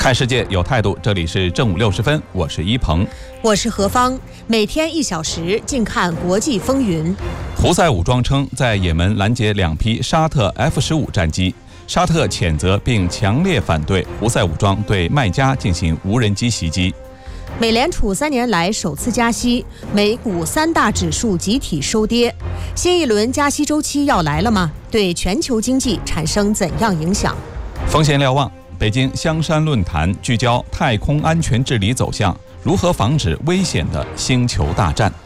看世界有态度，这里是正午60分，我是一鹏， 我是何芳。每天1小时，静看国际风云。 胡塞武装称在也门拦截2批沙特 F-15战机，沙特谴责并强烈反对胡塞武装对麦加进行无人机袭击。 美联储3年来首次加息，美股3大指数集体收跌。新一轮加息周期要来了吗？对全球经济产生怎样影响？ 风险瞭望，北京香山论坛聚焦太空安全治理走向，如何防止危险的星球大战。